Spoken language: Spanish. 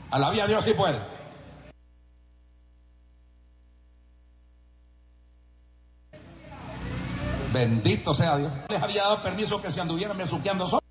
Alabía a Dios si puede. Bendito sea Dios. Les había dado permiso que se anduvieran besuqueando solos.